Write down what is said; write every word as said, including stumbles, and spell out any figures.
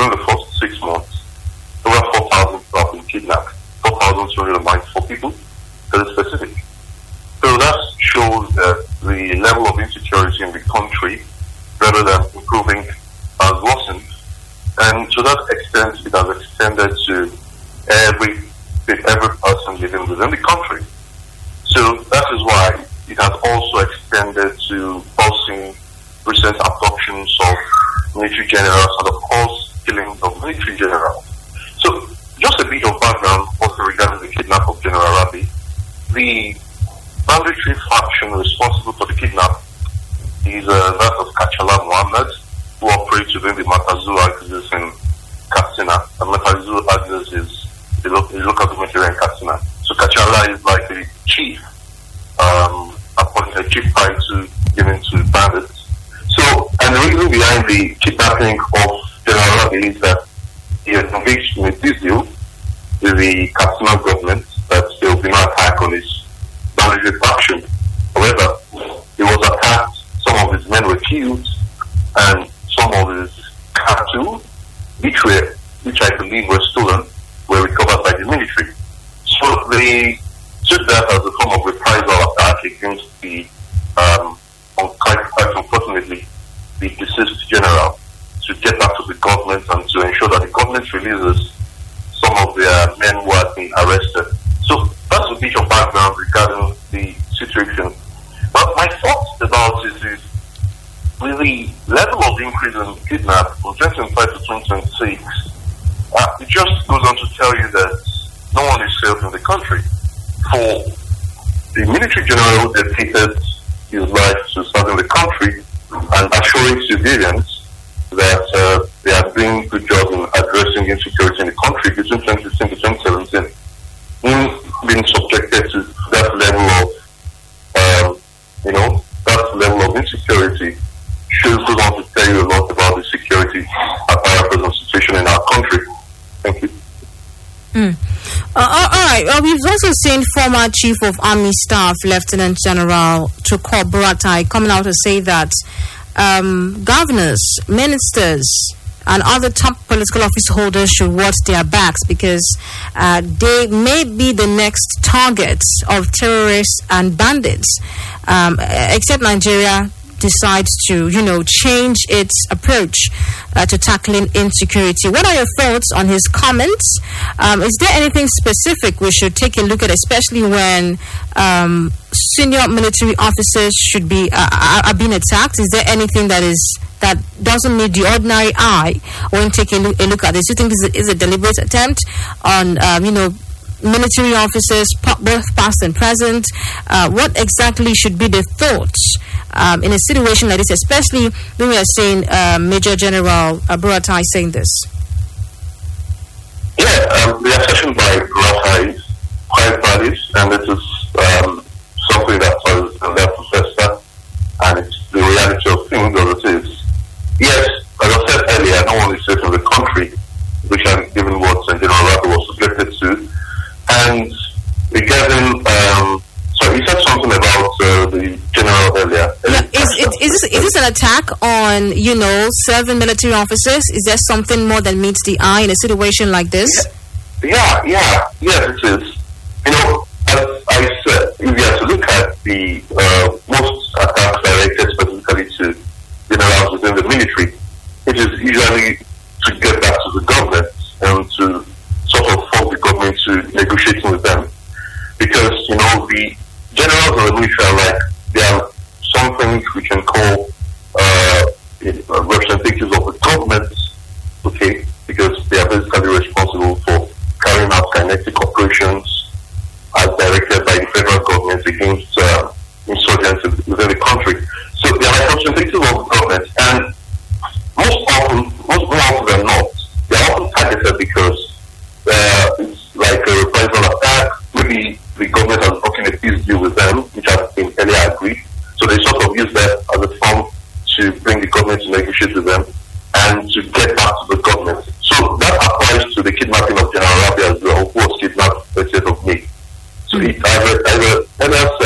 within the first six months, over four thousand people have been kidnapped. four thousand two hundred ninety-four people, to be specific. So that shows that the level of insecurity in the country, rather than improving, has worsened. And to that extent, it has extended to every every person living within the country. So that is why it has also extended to causing recent abductions of military generals and, of course, killings of military generals. So just a bit of background also regarding the kidnap of General Rabi. The banditry faction responsible for the kidnap is uh, that of Kachala Mohammed, who operates within the Matazu axis in Katsina. And Matazu axis is the, lo- the local government area in Katsina. So Kachala is like the chief, um, appointed chief title given to bandits. So, and the reason behind the kidnapping of General Rabi is that he has engaged in a deal with the Katsina government that there will be no attack on his banditry faction. However, he was attacked, some of his men were killed, and some of his cattle, which were, which I believe were stolen, were recovered by the military. So they took that as a form of reprisal attack against the, um, quite, quite unfortunately, the deceased general, to get back to the government and to ensure that the government releases some of their men who have been arrested. So that's a bit of background regarding the situation. But my thoughts about it is, with the level of increase in kidnap from twenty twenty-five to twenty twenty-six, uh, it just goes on to tell you that no one is safe in the country. For the military general who dedicated his life to serving the country and assuring civilians that uh, they are doing good job in addressing insecurity in the country between twenty sixteen to twenty seventeen, in being subjected to that level of, um, you know, that level of insecurity should go on to tell you a lot about the security apparatus situation in our country. Thank you. Mm. Uh, all right. Well, we've also seen former Chief of Army Staff, Lieutenant General Tukur Buratai, coming out to say that um, governors, ministers, and other top political office holders should watch their backs because uh, they may be the next targets of terrorists and bandits, um, except Nigeria decides to, you know, change its approach uh, to tackling insecurity. What are your thoughts on his comments? Um, is there anything specific we should take a look at, especially when um, senior military officers should be uh, are being attacked? Is there anything that is that doesn't meet the ordinary eye when taking a look, a look at this? Do you think this is a, is a deliberate attempt on, um, you know, military officers, both past and present? Uh, what exactly should be the thoughts um, in a situation like this, especially when we are seeing uh, Major General uh, Buratai saying this? Yeah, um, the assertion by Buratai is quite valid, and it is um, something that was a left professor, and it's the reality of things as it is. Yes, as I said earlier, no one is safe in the country, which I'm given what General Rabi was subjected to. And regarding, um, so he said something about uh, the general earlier. Yeah, is, it, is, this, is this an attack on, you know, serving military officers? Is there something more than meets the eye in a situation like this? Yeah, yeah, yes, it is. You know, as I said, if you have to look at the uh, most attacks directed specifically to generals within the military, it is usually to get back to the government and to sort of force the government to negotiating with them, because you know the generals of the military are like they are something we can call uh, representatives of the government, okay, because they are basically responsible for carrying out kinetic operations as directed by the federal government against uh, insurgents within the country. So they are representatives of the government, and most often, most more often than not, they are often targeted because Uh, it's like a reprisal attack. Maybe the government has broken a peace deal with them, which has been earlier agreed. So they sort of use that as a form to bring the government to negotiate with them and to get back to the government. So that applies to the kidnapping of General Rabi as well, who was kidnapped the thirtieth of May. So it, as I earlier